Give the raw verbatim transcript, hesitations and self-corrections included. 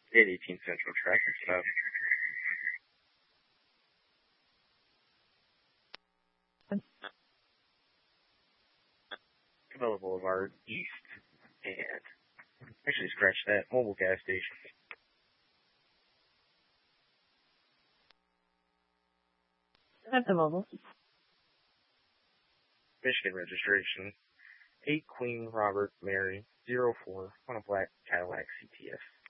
eight eighteen Central traffic stop. Cabela Boulevard East, and actually scratch that, mobile gas station. Have the mobile. Michigan registration, eight Queen Robert Mary zero four on a black Cadillac C T S.